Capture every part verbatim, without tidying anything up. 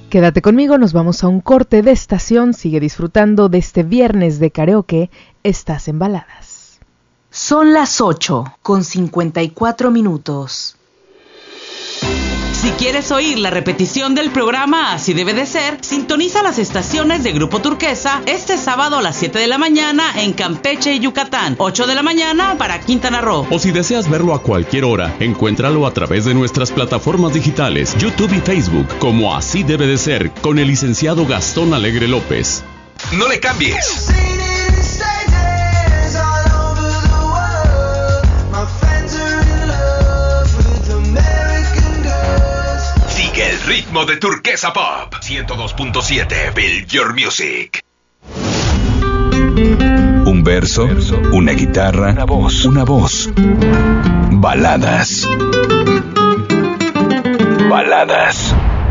Quédate conmigo, nos vamos a un corte de estación. Sigue disfrutando de este viernes de karaoke. Estás en Baladas. Son las ocho con cincuenta y cuatro minutos. Si quieres oír la repetición del programa Así Debe de Ser, sintoniza las estaciones de Grupo Turquesa este sábado a las siete de la mañana en Campeche y Yucatán, ocho de la mañana para Quintana Roo. O si deseas verlo a cualquier hora, encuéntralo a través de nuestras plataformas digitales, YouTube y Facebook, como Así Debe de Ser, con el licenciado Gastón Alegre López. No le cambies. El ritmo de Turquesa Pop ciento dos punto siete. Build Your Music. Un verso, una guitarra, una voz, una voz. Baladas. Baladas.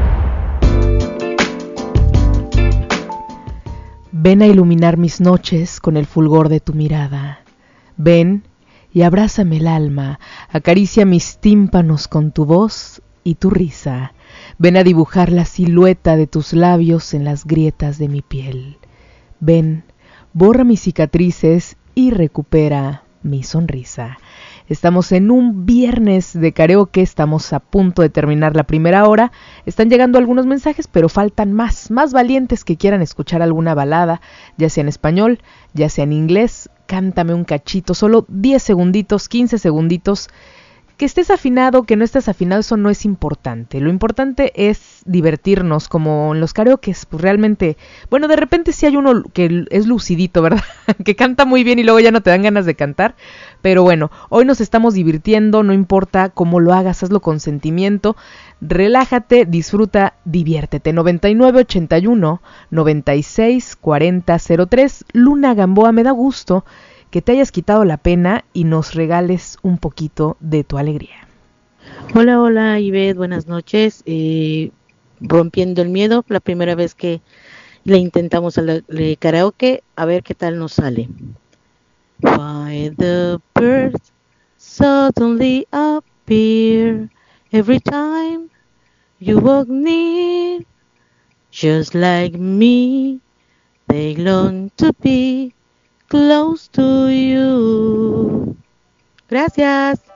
Ven a iluminar mis noches con el fulgor de tu mirada. Ven y abrázame el alma, acaricia mis tímpanos con tu voz y tu risa. Ven a dibujar la silueta de tus labios en las grietas de mi piel. Ven, borra mis cicatrices y recupera mi sonrisa. Estamos en un viernes de karaoke, estamos a punto de terminar la primera hora. Están llegando algunos mensajes, pero faltan más, más valientes que quieran escuchar alguna balada, ya sea en español, ya sea en inglés. Cántame un cachito, solo diez segunditos, quince segunditos. Que estés afinado, que no estés afinado, eso no es importante. Lo importante es divertirnos, como en los karaokes, pues realmente, bueno, de repente sí hay uno que es lucidito, ¿verdad? Que canta muy bien y luego ya no te dan ganas de cantar. Pero bueno, hoy nos estamos divirtiendo, no importa cómo lo hagas, hazlo con sentimiento. Relájate, disfruta, diviértete. noventa y nueve ochenta y uno noventa y seis cuarenta cero tres. Luna Gamboa, me da gusto que te hayas quitado la pena y nos regales un poquito de tu alegría. Hola, hola, Ivette, buenas noches. Eh, rompiendo el miedo, la primera vez que le intentamos al karaoke, a ver qué tal nos sale. Why the birds suddenly appear every time you walk near, just like me, they long to be close to you. Gracias.